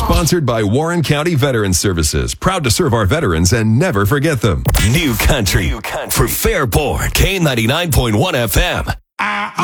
Sponsored by Warren County Veteran Services. Proud to serve our veterans and never forget them. New country. For Fairborn, K99.1 FM.